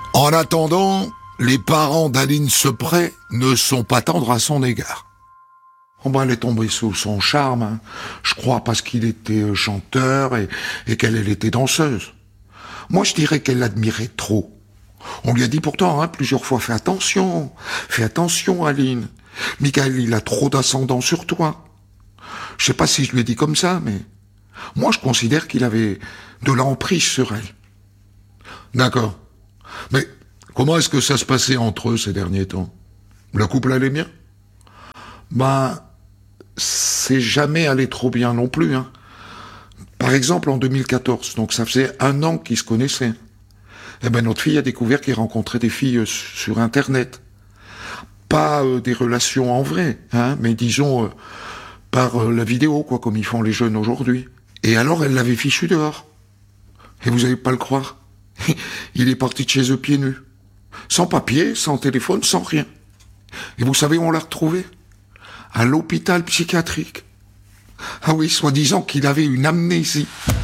En attendant, les parents d'Aline Sepret ne sont pas tendres à son égard. Oh ben, elle est tombée sous son charme, hein. Je crois parce qu'il était chanteur et qu'elle était danseuse. Moi, je dirais qu'elle l'admirait trop. On lui a dit pourtant, hein, plusieurs fois, fais attention, Aline. Michael, il a trop d'ascendant sur toi. Je sais pas si je lui ai dit comme ça, mais moi, je considère qu'il avait de l'emprise sur elle. D'accord. Mais comment est-ce que ça se passait entre eux ces derniers temps? Le couple allait bien? Ben, c'est jamais allé trop bien non plus, hein. Par exemple, en 2014, donc ça faisait 1 an qu'ils se connaissaient. Eh ben, notre fille a découvert qu'il rencontrait des filles sur Internet. Pas des relations en vrai, hein, mais disons par la vidéo, quoi, comme ils font les jeunes aujourd'hui. Et alors, elle l'avait fichu dehors. Et vous allez pas le croire. Il est parti de chez eux pieds nus. Sans papier, sans téléphone, sans rien. Et vous savez où on l'a retrouvé? À l'hôpital psychiatrique. Ah oui, soi-disant qu'il avait une amnésie.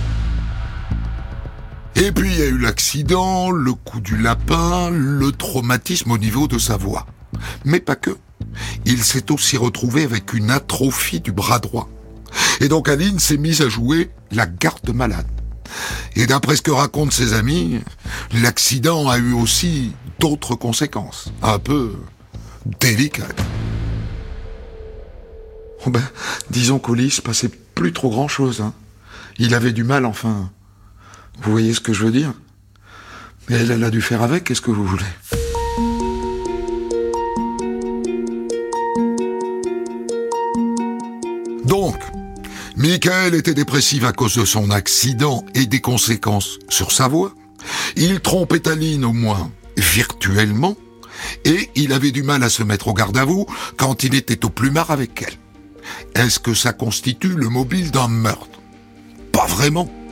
Et puis il y a eu l'accident, le coup du lapin, le traumatisme au niveau de sa voix. Mais pas que. Il s'est aussi retrouvé avec une atrophie du bras droit. Et donc Aline s'est mise à jouer la garde malade. Et d'après ce que racontent ses amis, l'accident a eu aussi d'autres conséquences, un peu délicates. Oh ben, disons qu'au lit, il se passait plus trop grand-chose, hein. Il avait du mal, enfin. Vous voyez ce que je veux dire? Et elle a dû faire avec, qu'est-ce que vous voulez? Donc, Michael était dépressif à cause de son accident et des conséquences sur sa voix. Il trompait Aline au moins virtuellement et il avait du mal à se mettre au garde à vous quand il était au plumard avec elle. Est-ce que ça constitue le mobile d'un meurtre? Pas vraiment.